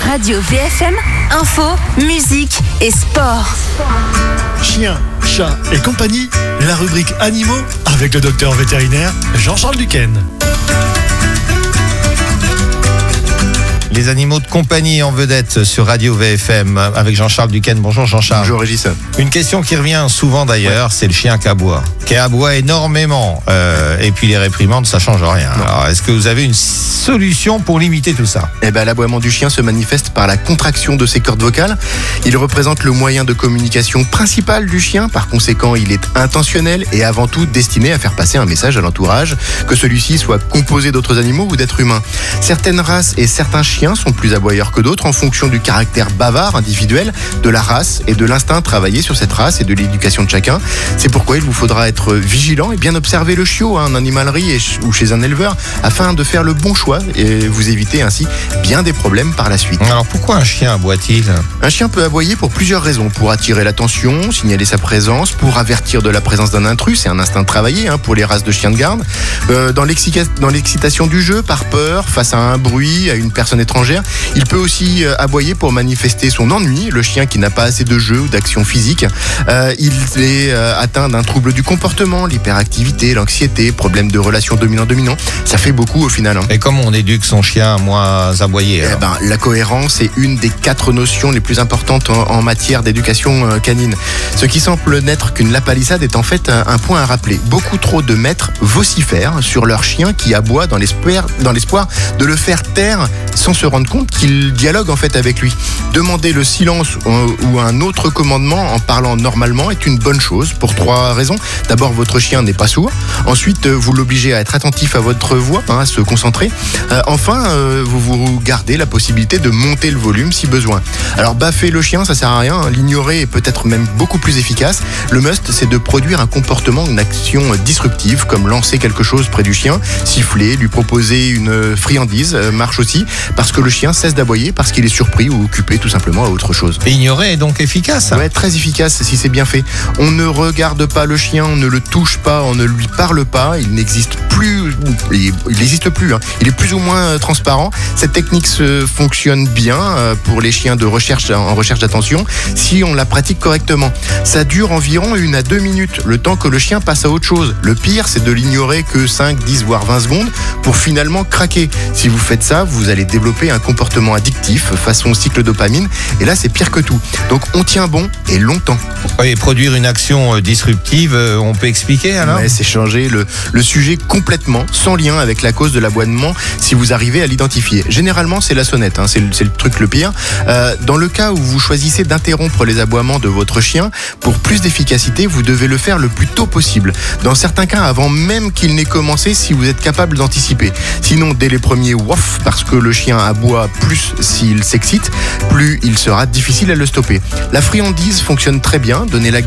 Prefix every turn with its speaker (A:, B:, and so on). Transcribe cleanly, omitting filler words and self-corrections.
A: Radio VFM, info, musique et sport.
B: Chiens, chats et compagnie, la rubrique animaux avec le docteur vétérinaire Jean-Charles Duquesne.
C: Les animaux de compagnie en vedette sur Radio VFM avec Jean-Charles Duquesne. Bonjour Jean-Charles.
D: Bonjour Régis.
C: Une question qui revient souvent d'ailleurs, c'est le chien qui aboie énormément. Et puis les réprimandes, ça change rien. Alors, est-ce que vous avez une solution pour limiter tout ça ?
D: L'aboiement du chien se manifeste par la contraction de ses cordes vocales. Il représente le moyen de communication principal du chien. Par conséquent, il est intentionnel et avant tout destiné à faire passer un message à l'entourage, que celui-ci soit composé d'autres animaux ou d'êtres humains. Certaines races et certains chiens sont plus aboyeurs que d'autres en fonction du caractère bavard individuel, de la race et de l'instinct travaillé sur cette race et de l'éducation de chacun. C'est pourquoi il vous faudra être vigilant et bien observer le chiot en animalerie ou chez un éleveur afin de faire le bon choix et vous éviter ainsi bien des problèmes par la suite.
C: Alors pourquoi un chien aboie-t-il ?
D: Un chien peut aboyer pour plusieurs raisons. Pour attirer l'attention, signaler sa présence, pour avertir de la présence d'un intrus, c'est un instinct travaillé pour les races de chiens de garde. Dans l'excitation du jeu, par peur, face à un bruit, à une personne étrangère. Il peut aussi aboyer pour manifester son ennui, le chien qui n'a pas assez de jeu ou d'action physique. Il est atteint d'un trouble du comportement, l'hyperactivité, l'anxiété, problème de relation dominant-dominant. Ça fait beaucoup au final.
C: Et comment on éduque son chien à moins aboyer ?
D: La cohérence est une des 4 notions les plus importantes en matière d'éducation canine. Ce qui semble n'être qu'une lapalissade est en fait un point à rappeler. Beaucoup trop de maîtres vocifèrent sur leur chien qui aboie dans l'espoir de le faire taire sans se rendre compte qu'il dialogue en fait avec lui. Demander le silence ou un autre commandement en parlant normalement est une bonne chose pour 3 raisons. D'abord, votre chien n'est pas sourd. Ensuite, vous l'obligez à être attentif à votre voix, à se concentrer. Enfin, vous gardez la possibilité de monter le volume si besoin. Alors, baffer le chien, ça sert à rien. L'ignorer est peut-être même beaucoup plus efficace. Le must, c'est de produire un comportement, une action disruptive, comme lancer quelque chose près du chien, siffler, lui proposer une friandise, marche aussi, parce que le chien cesse d'aboyer parce qu'il est surpris ou occupé tout simplement à autre chose.
C: Ignorer est donc efficace.
D: Ouais, très efficace si c'est bien fait. On ne regarde pas le chien, on ne le touche pas, on ne lui parle pas, il n'existe plus, il est plus ou moins transparent. Cette technique fonctionne bien pour les chiens en recherche d'attention si on la pratique correctement. Ça dure environ 1 à 2 minutes, le temps que le chien passe à autre chose. Le pire, c'est de l'ignorer que 5, 10 voire 20 secondes pour finalement craquer. Si vous faites ça, vous allez développer un comportement addictif façon cycle dopamine et là c'est pire que tout. Donc on tient bon et longtemps.
C: Et produire une action disruptive, on peut expliquer alors ?
D: C'est changer le sujet complètement sans lien avec la cause de l'aboiement si vous arrivez à l'identifier. Généralement c'est la sonnette, c'est le truc le pire. Dans le cas où vous choisissez d'interrompre les aboiements de votre chien, pour plus d'efficacité, vous devez le faire le plus tôt possible. Dans certains cas avant même qu'il n'ait commencé si vous êtes capable d'anticiper. Sinon dès les premiers waf, parce que le chien aboie plus s'il s'excite, plus il sera difficile à le stopper. La friandise fonctionne très bien, donnez la